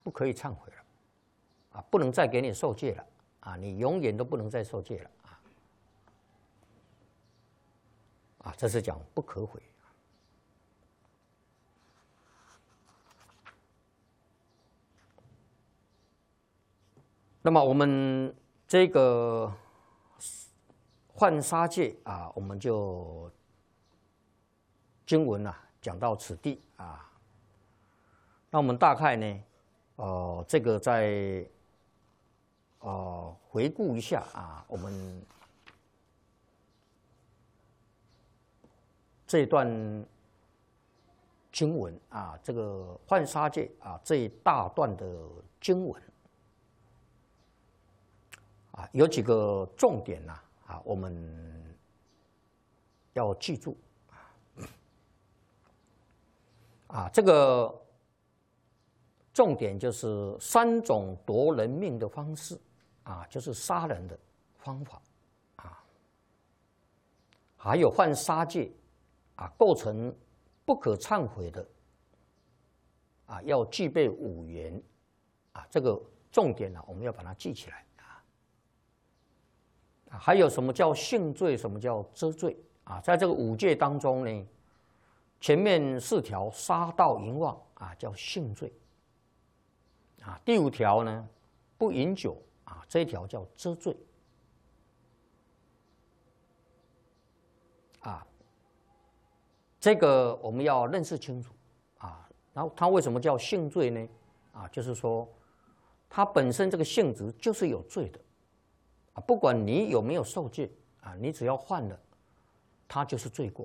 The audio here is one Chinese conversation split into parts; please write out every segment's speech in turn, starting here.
不可以忏悔了，啊，不能再给你受戒了，啊，你永远都不能再受戒了，啊，这是讲不可悔。那么我们这个浣纱戒啊，我们就经文啊讲到此地啊。那我们大概呢，这个再回顾一下啊，我们这段经文啊，这个浣纱戒啊这一大段的经文啊，有几个重点呐啊，我们要记住啊，这个重点就是3种夺人命的方式啊，就是杀人的方法啊，还有犯杀戒啊，构成不可忏悔的啊，要具备5缘啊，这个重点呢，我们要把它记起来啊。还有什么叫性罪，什么叫遮罪啊？在这个5戒当中呢，前面4条杀盗淫妄啊，叫性罪啊。第5条呢，不饮酒啊，这一条叫遮罪啊。这个我们要认识清楚啊。然后它为什么叫性罪呢？啊，就是说它本身这个性质就是有罪的啊，不管你有没有受戒啊，你只要犯了，它就是罪过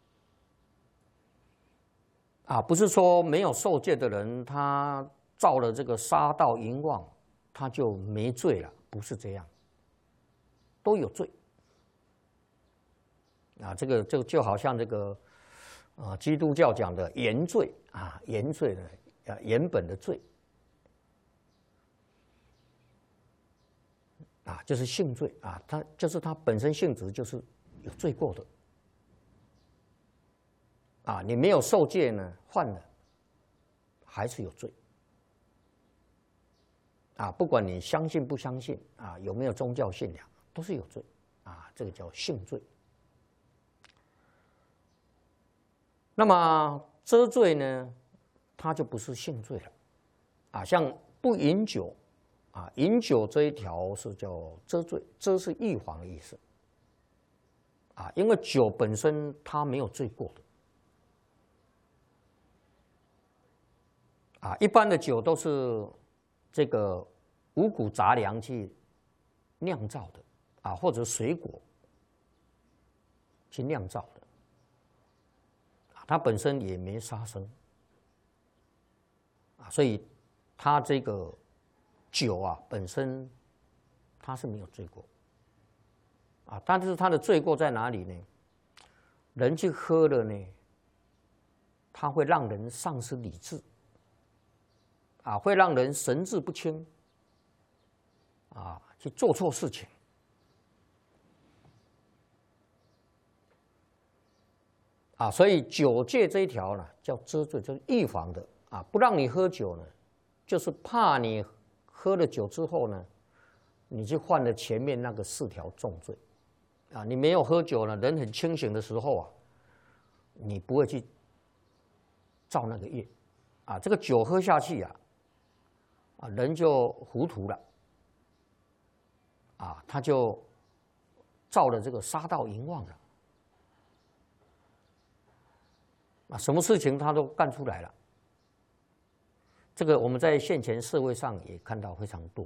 啊。不是说没有受戒的人，他造了这个杀盗淫妄，他就没罪了，不是这样，都有罪啊。这个就好像这个基督教讲的原罪啊，原罪的原本的罪啊，就是性罪啊，它就是它本身性质就是有罪过的啊。你没有受戒呢，犯了还是有罪啊。不管你相信不相信啊，有没有宗教信仰，都是有罪啊。这个叫性罪。那么遮罪呢，它就不是性罪了啊。像不饮酒啊，饮酒这一条是叫遮罪，遮是预防的意思啊，因为酒本身它没有罪过的啊。一般的酒都是这个五谷杂粮去酿造的啊，或者水果去酿造的。它本身也没杀生啊，所以它这个酒啊本身它是没有罪过啊，但是它的罪过在哪里呢？人去喝了呢，它会让人丧失理智啊，会让人神志不清啊，去做错事情。啊，所以酒戒这一条呢，叫遮罪，就是预防的啊，不让你喝酒呢，就是怕你喝了酒之后呢，你就犯了前面那个4条重罪啊。你没有喝酒呢，人很清醒的时候啊，你不会去造那个业啊。这个酒喝下去啊，人就糊涂了啊，他就造了这个杀盗淫妄了。啊，什么事情他都干出来了。这个我们在现前社会上也看到非常多。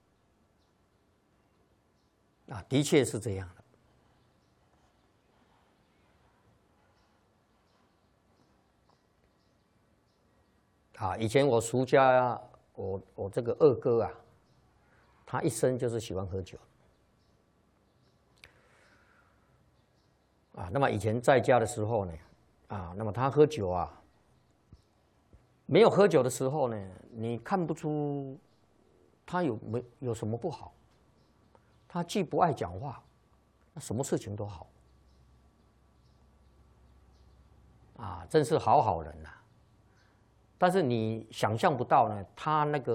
啊，的确是这样的。啊，以前我叔家，我这个二哥啊，他一生就是喜欢喝酒。啊，那么以前在家的时候呢，啊，那么他喝酒啊，没有喝酒的时候呢，你看不出他有什么不好。他既不爱讲话，那什么事情都好。啊，真是好人呐。但是你想象不到呢，他那个